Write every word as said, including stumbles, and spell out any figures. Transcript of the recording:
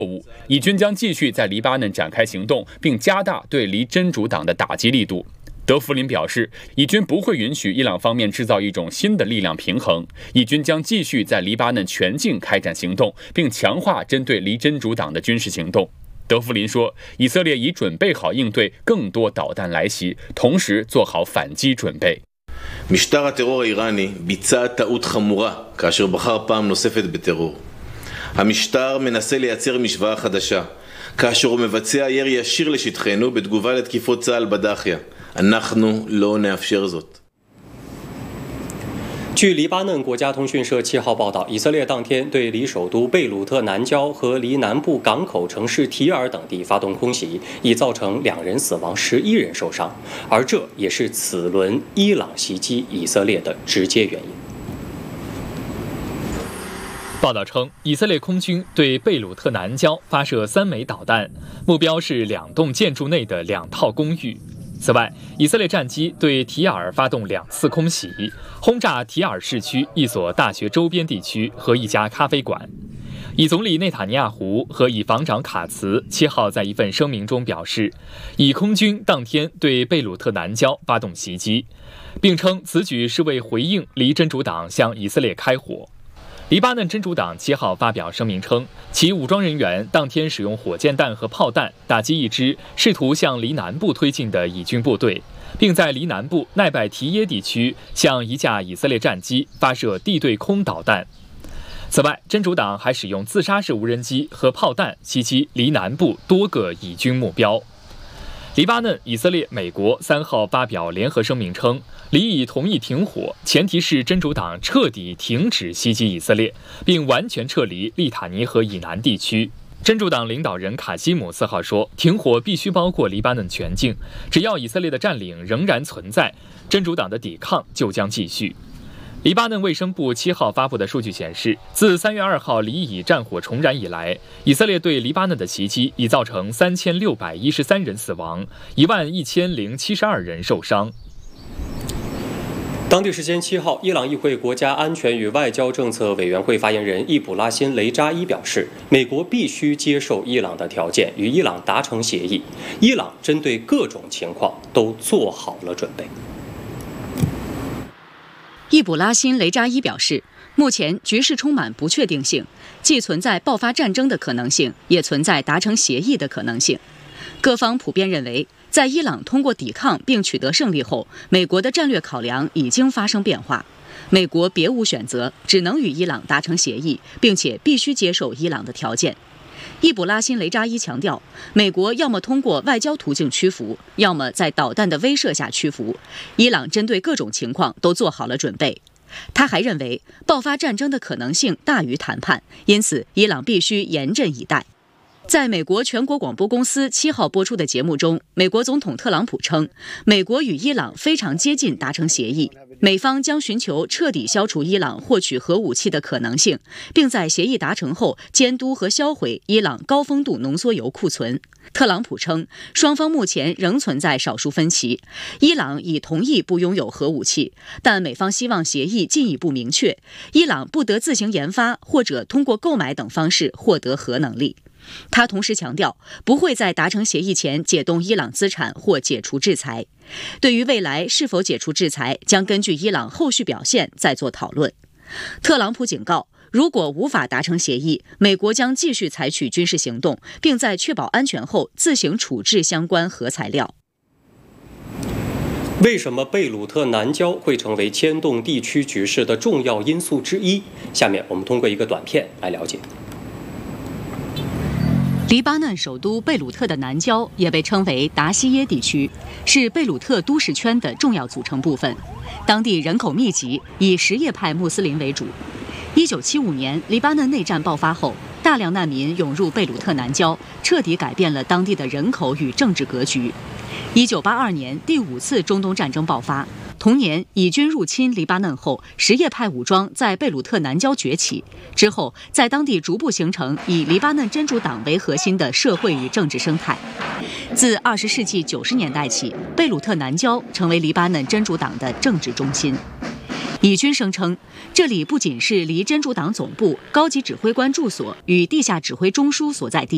误，以军将继续在黎巴嫩展开行动，并加大对黎真主党的打击力度。德弗林表示，以军不会允许伊朗方面制造一种新的力量平衡，以军将继续在黎巴嫩全境开展行动，并强化针对黎真主党的军事行动。德弗林说，以色列已准备好应对更多导弹来袭，同时做好反击准备。 משטר הטרור האיראני ביצע טעות חמורה כאשר בחר פעם נוספת בטרור. המשטר מנסה לייצר משוואה חדשה, כאשר הוא מבצע ירי ישיר לשטחנו בתגובה לתקיפות צה"ל בדאחיה. אנחנו לא נאפשר זאת. 据黎巴嫩国家通讯社七号报道，以色列当天对黎首都贝鲁特南郊和黎南部港口城市提尔等地发动空袭，已造成两人死亡、十一人受伤，而这也是此轮伊朗袭击以色列的直接原因。 报道称，以色列空军对贝鲁特南郊发射三枚导弹，目标是两栋建筑内的两套公寓。此外，以色列战机对提尔发动两次空袭，轰炸提尔市区一所大学周边地区和一家咖啡馆。以总理内塔尼亚胡和以防长卡茨七号在一份声明中表示，以空军当天对贝鲁特南郊发动袭击，并称此举是为回应黎真主党向以色列开火。黎巴嫩真主党七号发表声明称，其武装人员当天使用火箭弹和炮弹打击一支试图向黎南部推进的以军部队，并在黎南部奈拜提耶地区向一架以色列战机发射地对空导弹。此外，真主党还使用自杀式无人机和炮弹袭击黎南部多个以军目标。黎巴嫩、以色列、美国三号发表联合声明称，黎以同意停火，前提是真主党彻底停止袭击以色列，并完全撤离利塔尼河以南地区。真主党领导人卡西姆四号说，停火必须包括黎巴嫩全境，只要以色列的占领仍然存在，真主党的抵抗就将继续。黎巴嫩卫生部七号发布的数据显示，自三月二号黎以战火重燃以来，以色列对黎巴嫩的袭击已造成三千六百一十三人死亡，一万一千零七十二人受伤。 当地时间七号，伊朗议会国家安全与外交政策委员会发言人易卜拉欣·雷扎伊表示，美国必须接受伊朗的条件，与伊朗达成协议。伊朗针对各种情况都做好了准备。 易卜拉欣·雷扎伊表示，目前局势充满不确定性，既存在爆发战争的可能性，也存在达成协议的可能性。各方普遍认为，在伊朗通过抵抗并取得胜利后，美国的战略考量已经发生变化。美国别无选择，只能与伊朗达成协议，并且必须接受伊朗的条件。易卜拉欣·雷扎伊强调，美国要么通过外交途径屈服，要么在导弹的威慑下屈服。伊朗针对各种情况都做好了准备。他还认为，爆发战争的可能性大于谈判，因此伊朗必须严阵以待。在美国全国广播公司七号播出的节目中，美国总统特朗普称，美国与伊朗非常接近达成协议，美方将寻求彻底消除伊朗获取核武器的可能性，并在协议达成后监督和销毁伊朗高丰度浓缩铀库存。特朗普称，双方目前仍存在少数分歧，伊朗已同意不拥有核武器，但美方希望协议进一步明确，伊朗不得自行研发或者通过购买等方式获得核能力。他同时强调，不会在达成协议前解冻伊朗资产或解除制裁。对于未来是否解除制裁，将根据伊朗后续表现再做讨论。特朗普警告，如果无法达成协议，美国将继续采取军事行动，并在确保安全后自行处置相关核材料。 为什么贝鲁特南郊会成为牵动地区局势的重要因素之一？下面我们通过一个短片来了解。 黎巴嫩首都贝鲁特的南郊也被称为达西耶地区，是贝鲁特都市圈的重要组成部分。当地人口密集，以什叶派穆斯林为主。一九七五年，黎巴嫩内战爆发后，大量难民涌入贝鲁特南郊，彻底改变了当地的人口与政治格局。一九八二年，第五次中东战争爆发。同年，以军入侵黎巴嫩后，什叶派武装在贝鲁特南郊崛起。之后，在当地逐步形成以黎巴嫩真主党为核心的社会与政治生态。自二十世纪九十年代起，贝鲁特南郊成为黎巴嫩真主党的政治中心。以军声称，这里不仅是离真主党总部、高级指挥官住所与地下指挥中枢所在地。